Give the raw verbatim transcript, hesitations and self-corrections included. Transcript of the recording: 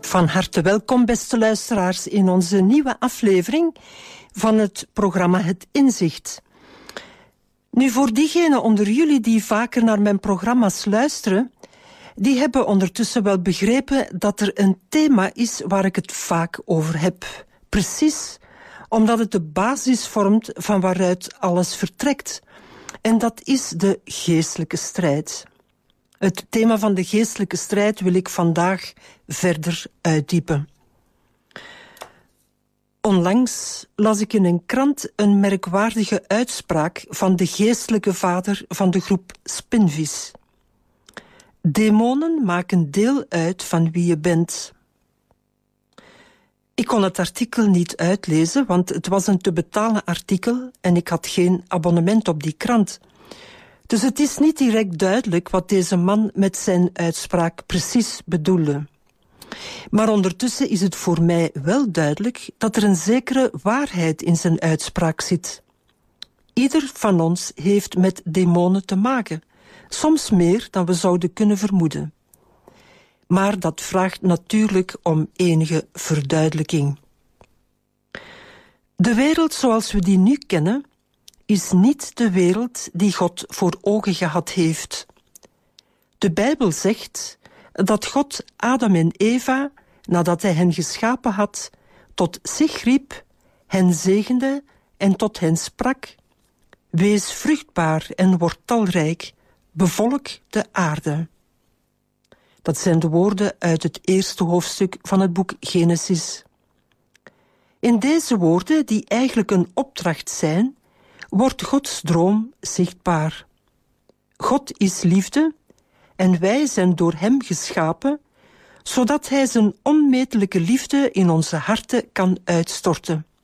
Van harte welkom, beste luisteraars, in onze nieuwe aflevering van het programma Het Inzicht. Nu, voor diegenen onder jullie die vaker naar mijn programma's luisteren, die hebben ondertussen wel begrepen dat er een thema is waar ik het vaak over heb. Precies omdat het de basis vormt van waaruit alles vertrekt. En dat is de geestelijke strijd. Het thema van de geestelijke strijd wil ik vandaag verder uitdiepen. Onlangs las ik in een krant een merkwaardige uitspraak van de geestelijke vader van de groep Spinvis. Demonen maken deel uit van wie je bent. Ik kon het artikel niet uitlezen, want het was een te betalen artikel en ik had geen abonnement op die krant. Dus het is niet direct duidelijk wat deze man met zijn uitspraak precies bedoelde. Maar ondertussen is het voor mij wel duidelijk dat er een zekere waarheid in zijn uitspraak zit. Ieder van ons heeft met demonen te maken, soms meer dan we zouden kunnen vermoeden. Maar dat vraagt natuurlijk om enige verduidelijking. De wereld zoals we die nu kennen, is niet de wereld die God voor ogen gehad heeft. De Bijbel zegt dat God Adam en Eva, nadat hij hen geschapen had, tot zich riep, hen zegende en tot hen sprak: wees vruchtbaar en word talrijk, bevolk de aarde. Dat zijn de woorden uit het eerste hoofdstuk van het boek Genesis. In deze woorden, die eigenlijk een opdracht zijn, wordt Gods droom zichtbaar. God is liefde en wij zijn door hem geschapen, zodat hij zijn onmetelijke liefde in onze harten kan uitstorten.